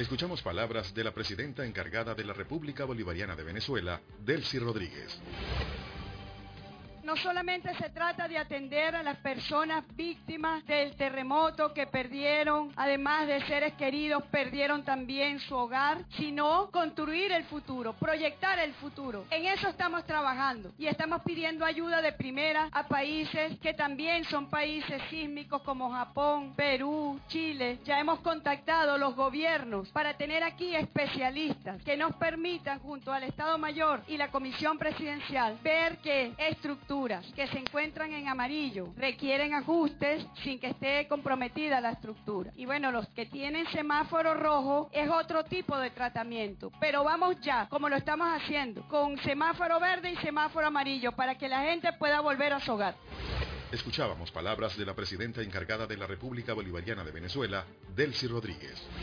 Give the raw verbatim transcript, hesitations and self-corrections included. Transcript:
Escuchamos palabras de la presidenta encargada de la República Bolivariana de Venezuela, Delcy Rodríguez. No solamente se trata de atender a las personas víctimas del terremoto que perdieron, además de seres queridos, perdieron también su hogar, sino construir el futuro, proyectar el futuro. En eso estamos trabajando y estamos pidiendo ayuda de primera a países que también son países sísmicos como Japón, Perú, Chile. Ya hemos contactado los gobiernos para tener aquí especialistas que nos permitan, junto al Estado Mayor y la Comisión Presidencial, ver qué estructura que se encuentran en amarillo requieren ajustes sin que esté comprometida la estructura. Y bueno, los que tienen semáforo rojo es otro tipo de tratamiento, pero vamos ya, como lo estamos haciendo, con semáforo verde y semáforo amarillo para que la gente pueda volver a su hogar. Escuchábamos palabras de la presidenta encargada de la República Bolivariana de Venezuela, Delcy Rodríguez.